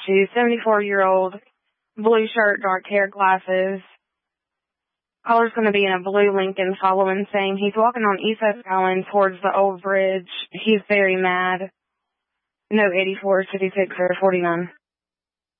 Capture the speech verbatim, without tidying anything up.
to seventy-four-year-old, blue shirt, dark hair, glasses. Caller's going to be in a blue Lincoln following same. He's walking on East Escalon towards the old bridge. He's very mad. No eighty-four, fifty-six, or forty-nine.